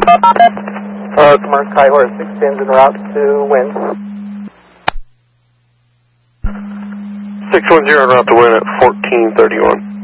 Commerce High Horse 610's en route to Wynn. 610 en route to Wynn at 1431.